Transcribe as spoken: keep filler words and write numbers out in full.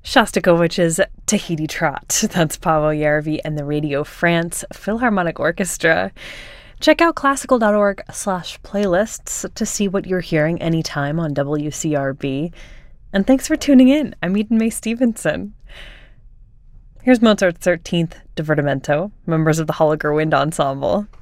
Shostakovich's Tahiti Trot. That's Paavo Järvi and the Radio France Philharmonic Orchestra. Check out classical dot org slash playlists to see what you're hearing anytime on W C R B. And thanks for tuning in. I'm Eden Mae Stevenson. Here's Mozart's thirteenth Divertimento, members of the Holliger Wind Ensemble.